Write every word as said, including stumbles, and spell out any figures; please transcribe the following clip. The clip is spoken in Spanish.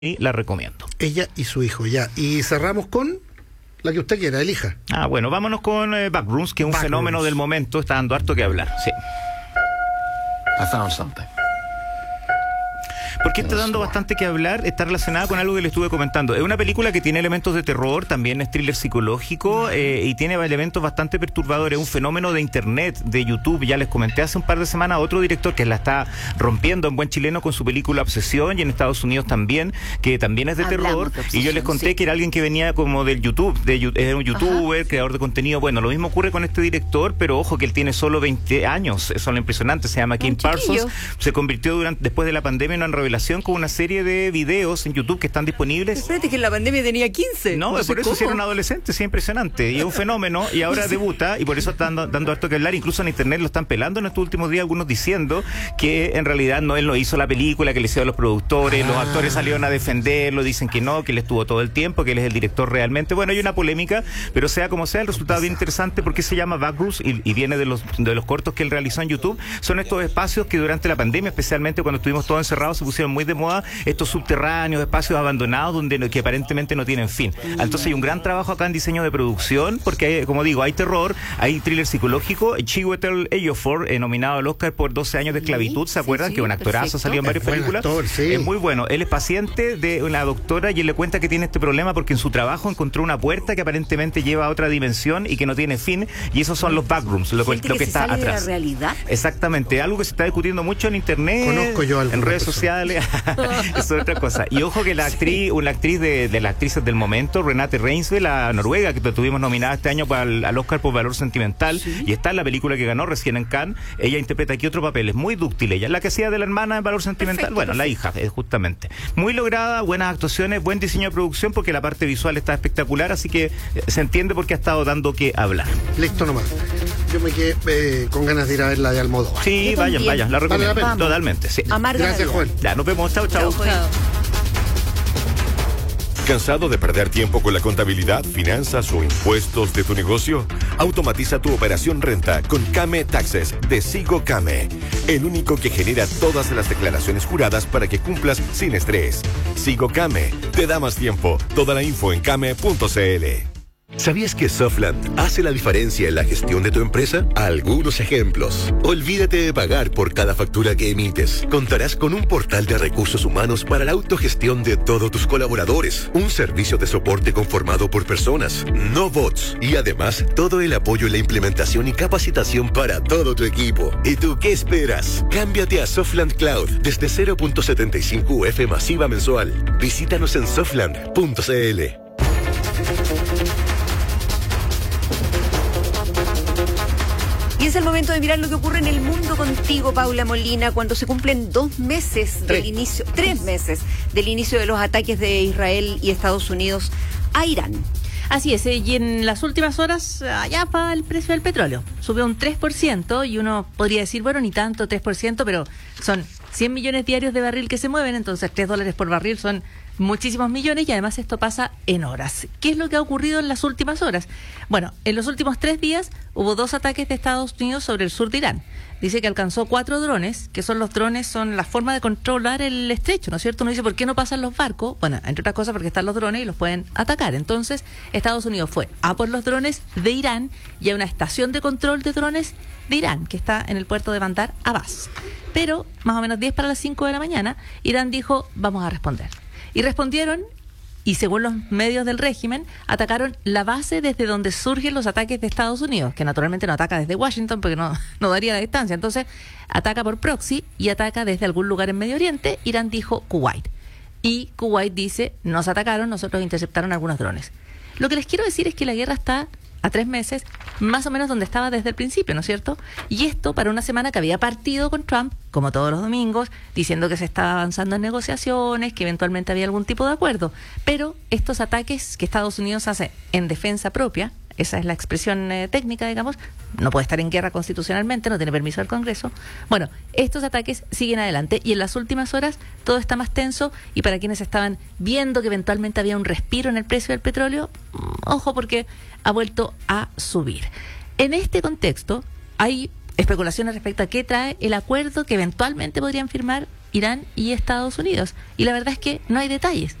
y la recomiendo. Ella y su hijo, ya. Y cerramos con la que usted quiera, elija. Ah, bueno, vámonos con eh, Backrooms, que es un Backrooms. fenómeno del momento, está dando harto que hablar. Sí. I found something. Porque está dando bastante que hablar, está relacionada con algo que le estuve comentando. Es una película que tiene elementos de terror, también es thriller psicológico eh, y tiene elementos bastante perturbadores. Un fenómeno de internet, de YouTube. Ya les comenté hace un par de semanas a otro director que la está rompiendo en buen chileno con su película Obsesión, y en Estados Unidos también, que también es de Hablamos terror. de Obsesión, y yo les conté sí. que era alguien que venía como del YouTube, de, era un youtuber, Ajá. creador de contenido. Bueno, lo mismo ocurre con este director, pero ojo que él tiene solo veinte años. Eso es lo impresionante. Se llama Kim Parsons. Se convirtió durante después de la pandemia en una revelación con una serie de videos en YouTube que están disponibles. Espérate, que en la pandemia tenía quince. No, no por sé eso cómo. hicieron adolescentes, sí, impresionante. Y es un fenómeno, y ahora debuta, y por eso están dando, dando harto que hablar. Incluso en internet lo están pelando en estos últimos días, algunos diciendo que en realidad no él no hizo la película, que le hicieron los productores, ah. los actores salieron a defenderlo, dicen que no, que él estuvo todo el tiempo, que él es el director realmente. Bueno, hay una polémica, pero sea como sea, el resultado es bien interesante porque se llama Backrooms y, y viene de los, de los cortos que él realizó en YouTube. Son estos espacios que durante la pandemia, especialmente cuando estuvimos todos encerrados, se pusieron muy de moda, estos subterráneos, espacios abandonados donde que aparentemente no tienen fin. Entonces hay un gran trabajo acá en diseño de producción, porque hay, como digo, hay terror, hay thriller psicológico. Chiwetel Ejiofor, eh, nominado al Oscar por doce años de esclavitud, ¿se acuerdan? Sí, sí, que un actorazo, perfecto. salió en varias Es buen películas. actor, sí. Es muy bueno. Él es paciente de una doctora y él le cuenta que tiene este problema porque en su trabajo encontró una puerta que aparentemente lleva a otra dimensión y que no tiene fin, y esos son los backrooms, lo, lo que, que se está sale atrás. De la realidad. Exactamente, algo que se está discutiendo mucho en internet, Conozco yo en redes sociales. Eso es otra cosa. Y ojo que la actriz, una actriz de, de las actrices del momento, Renate Reinsve, la noruega, que tuvimos nominada este año para el, al Oscar por Valor Sentimental, sí. y está en la película que ganó recién en Cannes. Ella interpreta aquí otro papel, es muy dúctil ella, la que hacía de la hermana en Valor Sentimental, perfecto, bueno, perfecto. La hija, eh, justamente. Muy lograda, buenas actuaciones, buen diseño de producción, porque la parte visual está espectacular, así que eh, se entiende por qué ha estado dando que hablar. Listo nomás. Yo me quedé eh, con ganas de ir a ver la de Almodóvar. Sí, vayan, vayan, la recomiendo, vale la totalmente, sí. Amarga Gracias, Juan. Ya, nos vemos, chao, chao. Chao, chao. ¿Cansado de perder tiempo con la contabilidad, finanzas o impuestos de tu negocio? Automatiza tu operación renta con Came Taxes de Sigo Came, el único que genera todas las declaraciones juradas para que cumplas sin estrés. Sigo Came te da más tiempo. Toda la info en came punto cl. ¿Sabías que Softland hace la diferencia en la gestión de tu empresa? Algunos ejemplos. Olvídate de pagar por cada factura que emites. Contarás con un portal de recursos humanos para la autogestión de todos tus colaboradores. Un servicio de soporte conformado por personas, no bots. Y además, todo el apoyo en la implementación y capacitación para todo tu equipo. ¿Y tú qué esperas? Cámbiate a Softland Cloud desde cero punto setenta y cinco U F masiva mensual. Visítanos en softland punto cl. Y es el momento de mirar lo que ocurre en el mundo contigo, Paula Molina, cuando se cumplen dos meses Tres. del inicio, tres meses del inicio de los ataques de Israel y Estados Unidos a Irán. Así es, y en las últimas horas allá va el precio del petróleo. Subió un tres por ciento y uno podría decir, bueno, ni tanto, tres por ciento, pero son cien millones diarios de barril que se mueven, entonces tres dólares por barril son muchísimos millones, y además esto pasa en horas. ¿Qué es lo que ha ocurrido en las últimas horas? Bueno, en los últimos tres días hubo dos ataques de Estados Unidos sobre el sur de Irán. Dice que alcanzó cuatro drones, que son los drones, son la forma de controlar el estrecho, ¿no es cierto? Uno dice, ¿por qué no pasan los barcos? Bueno, entre otras cosas porque están los drones y los pueden atacar. Entonces, Estados Unidos fue a por los drones de Irán y a una estación de control de drones de Irán, que está en el puerto de Bandar Abbas. Pero, más o menos diez para las cinco de la mañana, Irán dijo, vamos a responder. Y respondieron, y según los medios del régimen, atacaron la base desde donde surgen los ataques de Estados Unidos, que naturalmente no ataca desde Washington porque no, no daría la distancia. Entonces, ataca por proxy y ataca desde algún lugar en Medio Oriente. Irán dijo Kuwait. Y Kuwait dice, nos atacaron, nosotros interceptaron algunos drones. Lo que les quiero decir es que la guerra está a tres meses, más o menos donde estaba desde el principio, ¿no es cierto? Y esto para una semana que había partido con Trump, como todos los domingos, diciendo que se estaba avanzando en negociaciones, que eventualmente había algún tipo de acuerdo. Pero estos ataques que Estados Unidos hace en defensa propia, esa es la expresión eh, técnica, digamos, no puede estar en guerra constitucionalmente, no tiene permiso del Congreso. Bueno, estos ataques siguen adelante y en las últimas horas todo está más tenso, y para quienes estaban viendo que eventualmente había un respiro en el precio del petróleo, ojo, porque ha vuelto a subir. En este contexto hay especulaciones respecto a qué trae el acuerdo que eventualmente podrían firmar Irán y Estados Unidos. Y la verdad es que no hay detalles.